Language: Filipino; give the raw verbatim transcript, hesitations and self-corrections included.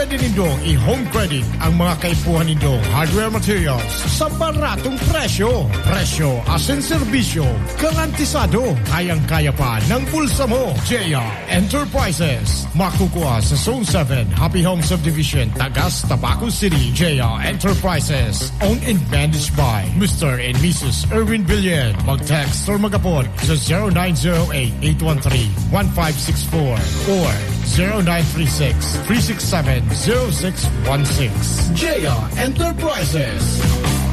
pwede nindong i-home credit ang mga kaipuhan nindong hardware materials sa baratong presyo. Presyo as in serbisyo, garantisado, kayang-kaya pa ng bulsa mo. J R Enterprises. Makukuha sa Zone seven, Happy Home Subdivision, Tagas, Tabaco City. J R Enterprises. Owned and managed by Mister and Missus Erwin Villen. Mag-text or mag-apod sa zero nine zero eight, eight one three, one five six four or zero nine three six, three six seven, zero six one six. J R Enterprises.